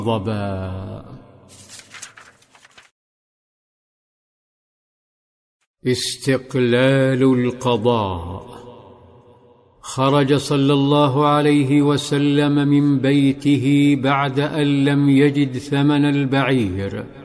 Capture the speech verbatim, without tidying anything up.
ضبا. استقلال القضاء. خرج صلى الله عليه وسلم من بيته بعد أن لم يجد ثمن البعير،